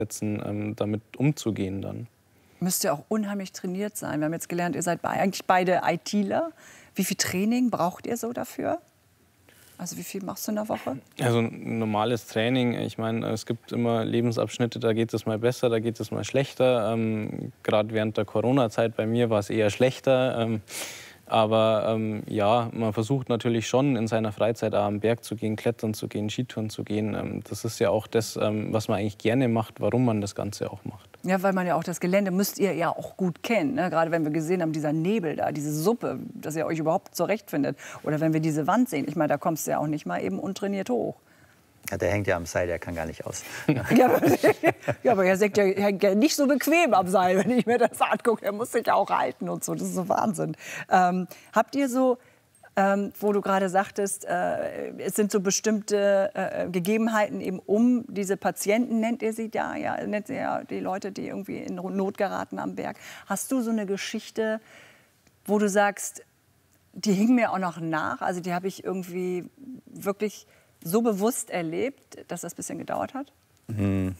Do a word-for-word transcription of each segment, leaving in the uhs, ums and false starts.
setzen, ähm, damit umzugehen dann. Müsst ihr auch unheimlich trainiert sein. Wir haben jetzt gelernt, ihr seid be eigentlich beide ITler. Wie viel Training braucht ihr so dafür? Also wie viel machst du in der Woche? Also ein normales Training, ich meine, es gibt immer Lebensabschnitte, da geht es mal besser, da geht es mal schlechter. Ähm, Gerade während der Corona-Zeit bei mir war es eher schlechter. Ähm, aber ähm, ja, man versucht natürlich schon in seiner Freizeit auch am Berg zu gehen, klettern zu gehen, Skitouren zu gehen. Ähm, das ist ja auch das, ähm, was man eigentlich gerne macht, warum man das Ganze auch macht. Ja, weil man ja auch das Gelände müsst ihr ja auch gut kennen. Ne? Gerade wenn wir gesehen haben, dieser Nebel da, diese Suppe, dass ihr euch überhaupt zurechtfindet. Oder wenn wir diese Wand sehen. Ich meine, da kommst du ja auch nicht mal eben untrainiert hoch. Ja, der hängt ja am Seil, der kann gar nicht aus. Ja, aber, ja, aber er sagt, er hängt ja nicht so bequem am Seil, wenn ich mir das angucke. Er muss sich ja auch halten und so. Das ist so Wahnsinn. Ähm, habt ihr so, ähm, wo du gerade sagtest, äh, es sind so bestimmte äh, Gegebenheiten eben um diese Patienten, nennt ihr sie da, ja, nennt ihr ja die Leute, die irgendwie in Not geraten am Berg. Hast du so eine Geschichte, wo du sagst, die hing mir auch noch nach, also die habe ich irgendwie wirklich so bewusst erlebt, dass das ein bisschen gedauert hat? Ein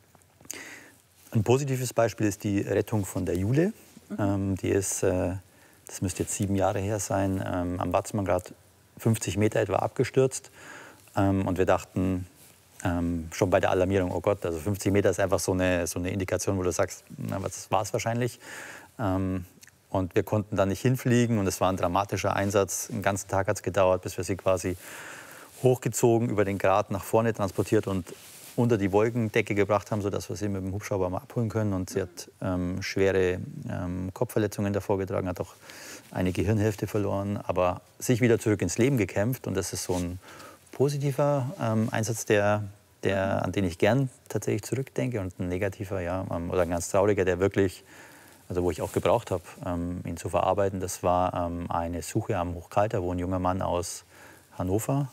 positives Beispiel ist die Rettung von der Jule. Mhm. Ähm, die ist, äh, das müsste jetzt sieben Jahre her sein, ähm, am Watzmann-Grat fünfzig Meter etwa abgestürzt. Ähm, und wir dachten ähm, schon bei der Alarmierung, oh Gott, also fünfzig Meter ist einfach so eine, so eine Indikation, wo du sagst, na, das war es wahrscheinlich. Ähm, und wir konnten da nicht hinfliegen und es war ein dramatischer Einsatz. Den ganzen Tag hat es gedauert, bis wir sie quasi hochgezogen, über den Grat nach vorne transportiert und unter die Wolkendecke gebracht haben, sodass wir sie mit dem Hubschrauber mal abholen können. Und sie hat ähm, schwere ähm, Kopfverletzungen davorgetragen, hat auch eine Gehirnhälfte verloren, aber sich wieder zurück ins Leben gekämpft. Und das ist so ein positiver ähm, Einsatz, der, der, an den ich gern tatsächlich zurückdenke. Und ein negativer, ja, ähm, oder ein ganz trauriger, der wirklich, also wo ich auch gebraucht habe, ähm, ihn zu verarbeiten, das war ähm, eine Suche am Hochkalter, wo ein junger Mann aus Hannover,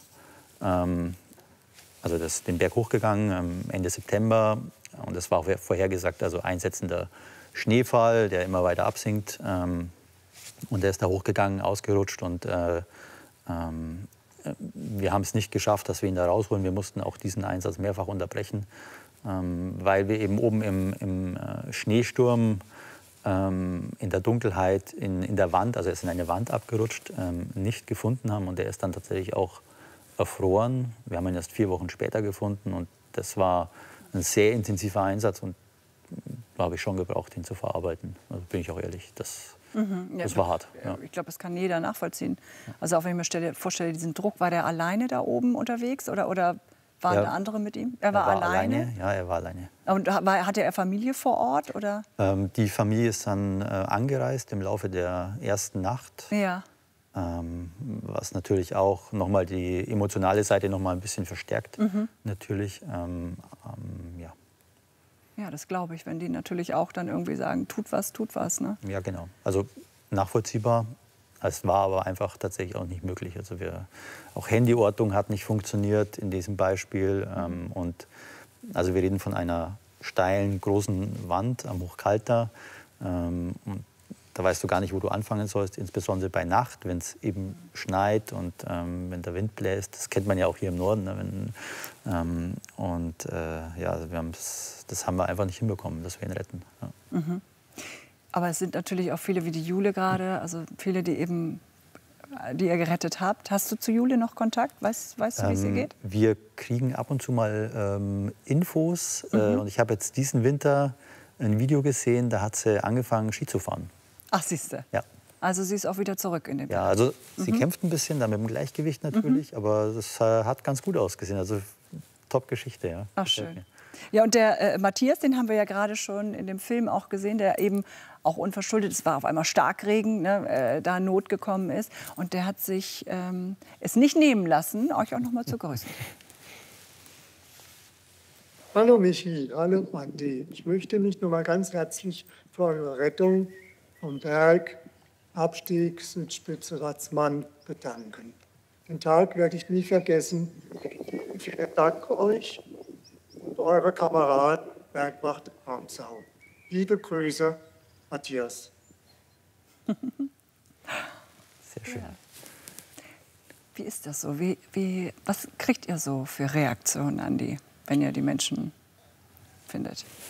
ähm, also das, den Berg hochgegangen ähm, Ende September, und das war auch vorhergesagt, also einsetzender Schneefall, der immer weiter absinkt, ähm, und er ist da hochgegangen, ausgerutscht, und äh, ähm, wir haben es nicht geschafft, dass wir ihn da rausholen. Wir mussten auch diesen Einsatz mehrfach unterbrechen, ähm, weil wir eben oben im, im äh, Schneesturm ähm, in der Dunkelheit in, in der Wand, also er ist in eine Wand abgerutscht, ähm, nicht gefunden haben, und er ist dann tatsächlich auch erfroren. Wir haben ihn erst vier Wochen später gefunden, und das war ein sehr intensiver Einsatz, und da habe ich schon gebraucht, ihn zu verarbeiten. Also bin ich auch ehrlich, das, Mhm, ja, das war hart. Ja. Ich glaube, das kann jeder nachvollziehen. Also auch wenn ich mir stelle, vorstelle, diesen Druck, war der alleine da oben unterwegs oder, oder waren Ja, da andere mit ihm? Er war, er war alleine? alleine? Ja, er war alleine. Und war, hatte er Familie vor Ort? Oder? Ähm, die Familie ist dann äh, angereist im Laufe der ersten Nacht. Ja. Ähm, was natürlich auch noch mal die emotionale Seite noch mal ein bisschen verstärkt, mhm. natürlich. Ähm, ähm, ja. Ja, das glaube ich, wenn die natürlich auch dann irgendwie sagen, tut was, tut was. Ne? Ja, genau. Also nachvollziehbar. Es war aber einfach tatsächlich auch nicht möglich. Also wir, auch Handyortung hat nicht funktioniert in diesem Beispiel. Mhm. Ähm, und also wir reden von einer steilen, großen Wand am Hochkalter. Ähm, und da weißt du gar nicht, wo du anfangen sollst, insbesondere bei Nacht, wenn es eben schneit und ähm, wenn der Wind bläst. Das kennt man ja auch hier im Norden. Ne? Wenn, ähm, und äh, ja, also wir das, das haben wir einfach nicht hinbekommen, dass wir ihn retten. Ja. Mhm. Aber es sind natürlich auch viele wie die Jule gerade, also viele, die eben, die ihr gerettet habt. Hast du zu Jule noch Kontakt? Weißt, weißt du, wie es ihr Ähm, geht? wir kriegen ab und zu mal ähm, Infos. Mhm. Äh, und ich habe jetzt diesen Winter ein Video gesehen, da hat sie angefangen, Ski zu fahren. Ach, siehste. Ja. Also sie ist auch wieder zurück in den Berg. Ja, also sie mhm. kämpft ein bisschen, da mit dem Gleichgewicht natürlich, mhm. aber das äh, hat ganz gut ausgesehen. Also Top-Geschichte, ja. Ach, schön. Ja, und der äh, Matthias, den haben wir ja gerade schon in dem Film auch gesehen, der eben auch unverschuldet, es war auf einmal Starkregen, ne, äh, da Not gekommen ist. Und der hat sich ähm, es nicht nehmen lassen, euch auch noch mal zu grüßen. Hallo Michi, hallo Andi. Ich möchte mich noch mal ganz herzlich für eure Rettung vom Berg, Abstieg Südspitze Watzmann bedanken. Den Tag werde ich nie vergessen. Vielen Dank euch und eure Kameraden Bergwacht Ramsau. Liebe Grüße, Matthias. Sehr schön. Ja. Wie ist das so? Wie, wie, was kriegt ihr so für Reaktionen, Andi, wenn ihr die Menschen findet?